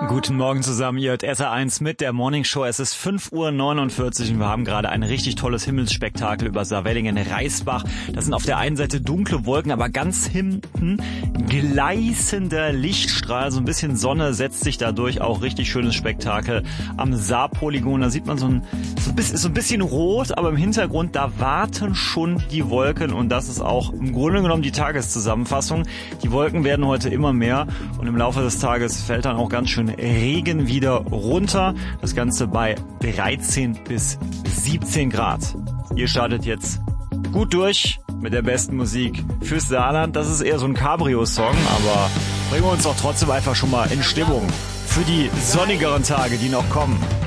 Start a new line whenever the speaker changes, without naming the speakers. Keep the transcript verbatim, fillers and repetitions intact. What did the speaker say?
Guten Morgen zusammen, ihr hört S R eins mit der Morning Show. Es ist fünf Uhr neunundvierzig und wir haben gerade ein richtig tolles Himmelsspektakel über Saarwellingen-Reisbach. Das sind auf der einen Seite dunkle Wolken, aber ganz hinten gleißender Lichtstrahl. So ein bisschen Sonne setzt sich dadurch, auch richtig schönes Spektakel am Saarpolygon. Da sieht man so ein, so ein bisschen, so ein bisschen rot, aber im Hintergrund, da warten schon die Wolken und das ist auch im Grunde genommen die Tageszusammenfassung. Die Wolken werden heute immer mehr und im Laufe des Tages fällt dann auch ganz schön Regen wieder runter. Das Ganze bei dreizehn bis siebzehn Grad. Ihr startet jetzt gut durch mit der besten Musik fürs Saarland. Das ist eher so ein Cabrio-Song, aber bringen wir uns doch trotzdem einfach schon mal in Stimmung für die sonnigeren Tage, die noch kommen.